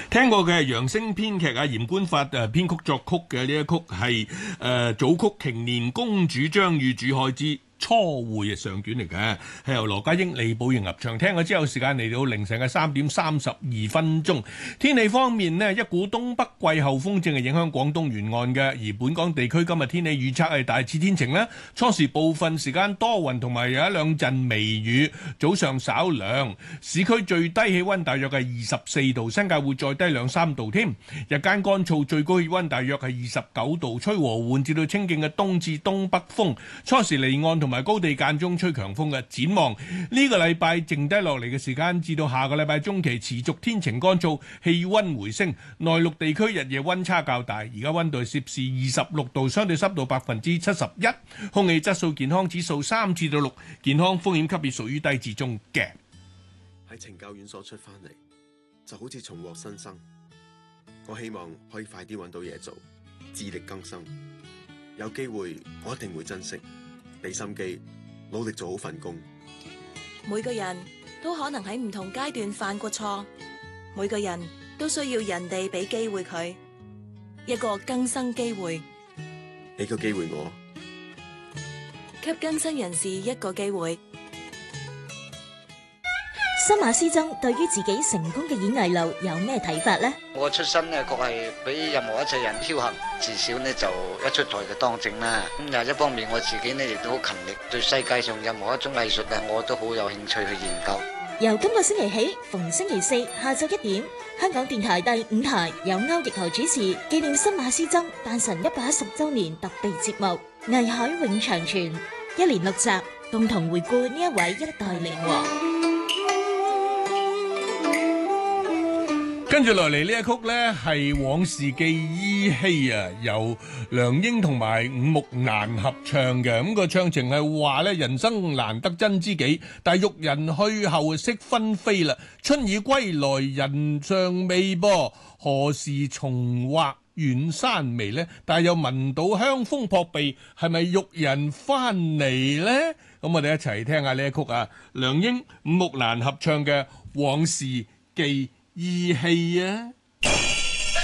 聽過嘅係揚聲編劇嚴官發編曲作曲嘅呢一曲係組曲瓊年公主張與主海之初會嘅上卷嚟嘅，係由羅家英、李寶瑩合唱。聽咗之後，時間嚟到凌晨嘅3:32。天氣方面呢，一股東北季候風正係影響廣東沿岸嘅，而本港地區今日天氣預測係大致天晴啦，初時部分時間多雲同埋有一兩陣微雨，早上稍涼，市區最低氣溫大約係24度，新界會再低2-3度添。日間乾燥，最高氣溫大約係29度，吹和緩至到清勁嘅東至東北風，初時離岸同埋高地間中吹強風嘅。展望呢個禮拜剩低落嚟嘅時間至到下個禮拜中期持續天晴乾燥，氣溫回升，內陸地區日夜溫差較大，而家溫度攝氏26度，相對濕度71%，空氣質素健康指數3至到6，健康風險級別屬於低至中嘅。 喺懲教院所出翻嚟，就好似重獲新生。我希望可以快啲揾到嘢做，自力更生。有機會我一定會珍惜，俾心機，努力做好份工。 每個人都可能喺唔同階段犯過錯，每個人都需要人哋俾機會佢，一個更生機會。 俾個機會我， 給更生人士一個機會。 新馬師曾對於自己成功嘅演藝路有咩睇法呢？ 我出身呢，確係比任何一切人僥倖，至少呢就一出台就當正啦。咁又一方面我自己呢亦都好勤力，對世界上任何一種藝術啊，我都好有興趣去研究。 由今個星期起，逢星期4下晝1點，香港電台第5台有歐奕豪主持紀念新馬師曾誕辰110週年特備節目《藝海永長存》，一連6集，共同回顧呢一位一代名王。 跟住落嚟呢一曲呢係《往事記依稀》啊，由梁英同埋伍木蘭合唱嘅。咁個唱情係話呢，人生難得真知己，但係玉人去後識分飛啦。春已歸來人尚未噃，何時重畫遠山眉呢？但係又聞到香風撲鼻，係咪玉人翻嚟呢？咁我哋一齊聽下呢一曲啊，梁英、伍木蘭合唱嘅《往事記依稀》啊。